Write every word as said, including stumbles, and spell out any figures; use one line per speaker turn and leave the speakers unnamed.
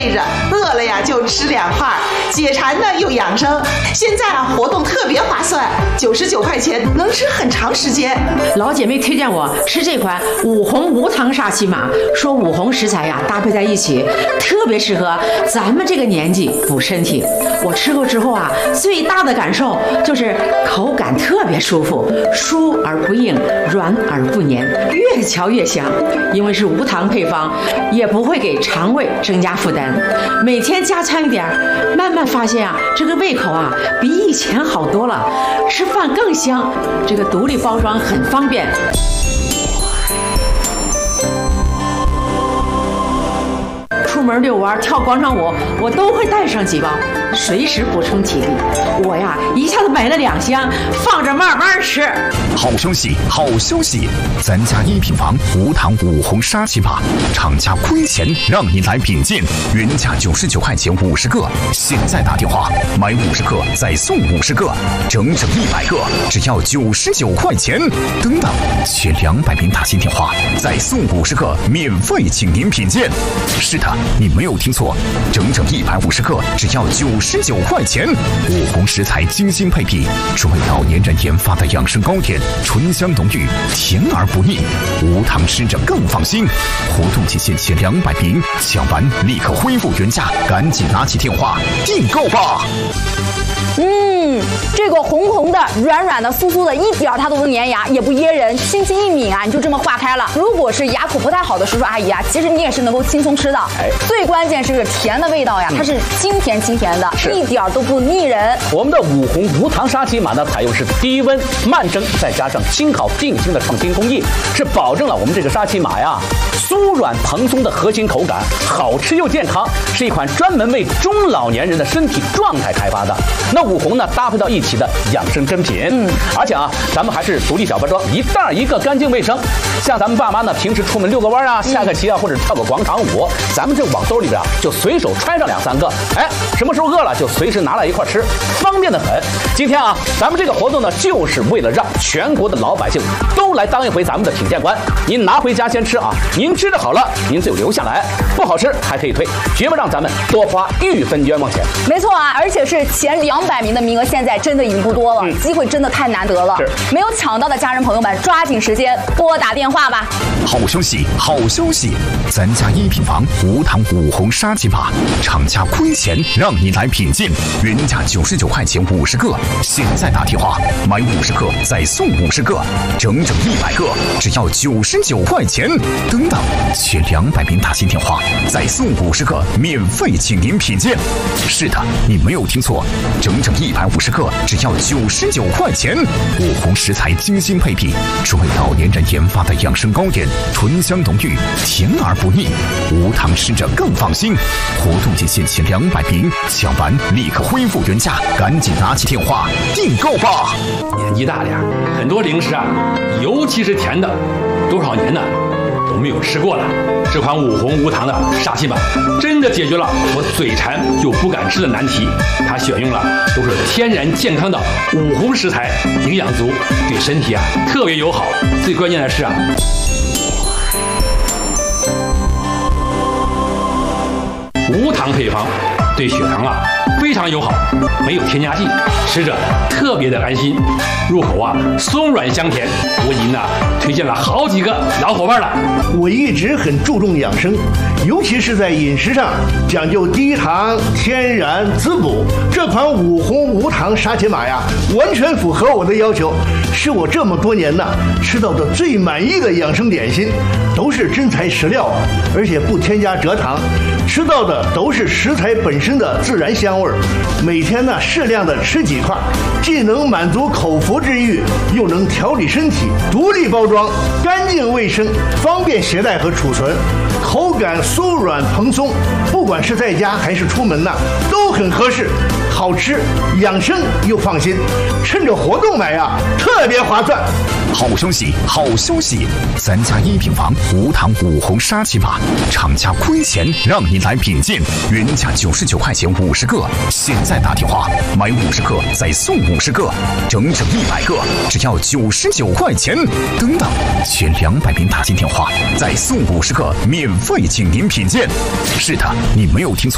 着，饿了呀就吃两块，解馋呢又养生。现在啊活动特别划算，九十九块钱能吃很长时间。
老姐妹推荐我吃这款五红无糖沙琪玛，说五红食材呀搭配在一起，特别适合咱们这个年纪补身体。我吃过之后啊，最大的感受就是口感特别舒服，酥而不硬，软而不黏，越嚼越香。因为是无糖配方，也不会给肠胃增加负担。每天加餐一点，慢慢发现啊，这个胃口啊比以前好多了，吃饭更香。这个独立包装很方便。出门遛弯、跳广场舞，我都会带上几包，随时补充体力。我呀，一下子买了两箱，放着慢慢吃。
好消息，好消息！咱家一品房无糖五红沙琪玛，厂家亏钱让你来品鉴，原价九十九块钱五十个，现在打电话买五十克再送五十个，整整一百个，只要九十九块钱。等等，缺两百名打进电话再送五十个，免费请您品鉴。是的，你没有听错，整整一百五十克，只要九十九块钱。五红食材精心配比，是为老年人研发的养生糕点，醇香浓郁，甜而不腻，无糖吃着更放心。活动期限前两百名，抢完立刻恢复原价，赶紧拿起电话订购吧。
嗯，这个红红的、软软的、酥酥的，一点它都不粘牙，也不噎人，轻轻一抿啊，你就这么化开了。如果是牙口不太好的叔叔阿姨啊，其实你也是能够轻松吃的。哎，最关键是甜的味道呀，它是清甜清甜的，一点都不腻人。
我们的五红无糖沙琪玛呢，采用是低温慢蒸，再加上轻烤定型的创新工艺，是保证了我们这个沙琪玛呀酥软蓬松的核心口感，好吃又健康，是一款专门为中老年人的身体状态开发的。那五红呢搭配到一起的养生珍品，嗯，而且啊，咱们还是独立小包装，一袋一个，干净卫生。像咱们爸妈呢，平时出门遛个弯啊、下个棋啊，或者跳个广场舞，咱们这往兜里边就随手揣上两三个，哎，什么时候饿了就随时拿来一块吃，方便的很。今天啊，咱们这个活动呢，就是为了让全国的老百姓都来当一回咱们的品鉴官。您拿回家先吃啊，您吃的好了，您就留下来；不好吃还可以退，绝不让咱们多花一分冤枉钱。
没错啊，而且是前两百名的名额，现在真的已经不多了，嗯、机会真的太难得了。没有抢到的家人朋友们，抓紧时间拨打电话吧。
好消息，好消息！咱家一品房无糖五红沙琪玛，厂家亏钱让你来品鉴，原价九十九块钱五十个，现在打电话买五十克再送五十个，整整一百个，只要九十九块钱。等等，缺两百名打进电话再送五十个，免费请您品鉴。是的，你没有听错，整整一百五十克，只要九十九块钱。五红食材精心配比，是为老年人研发的养生糕点，醇香浓郁，甜而不腻，无糖吃着更放心。活动期限前两百名，抢完立刻恢复原价，赶紧拿起电话订购吧。
年纪大了呀，很多零食啊，尤其是甜的，多少年呢都没有吃过了。这款五红无糖的沙琪玛真的解决了我嘴馋又不敢吃的难题。它选用了都是天然健康的五红食材，营养足，对身体啊特别友好。最关键的是啊，无糖配方，对血糖啊非常友好，没有添加剂，吃着特别的安心，入口啊松软香甜。我已经呢推荐了好几个老伙伴了。
我一直很注重养生，尤其是在饮食上讲究低糖、天然、滋补。这款五红无糖沙琪玛呀，完全符合我的要求，是我这么多年呢吃到的最满意的养生点心，都是真材实料，而且不添加蔗糖，吃到的都是食材本身的自然香味。每天呢适量的吃几块，既能满足口腹之欲，又能调理身体。独立包装，干净卫生，方便携带和储存，口感酥软蓬松，不管是在家还是出门呢，都很合适。好吃、养生又放心，趁着活动买呀，特别划算。
好消息，好消息！咱家一品房无糖五红沙琪玛，厂家亏钱让你来品鉴，原价九十九块钱五十个，现在打电话买五十克再送五十个，整整一百个，只要九十九块钱。等等，缺两百名打进电话再送五十个，免费请您品鉴。是的，你没有听错。